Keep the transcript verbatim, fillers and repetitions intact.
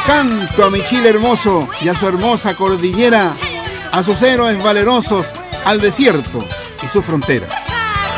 Canto a mi Chile hermoso y a su hermosa cordillera, a sus héroes valerosos, al desierto y su frontera.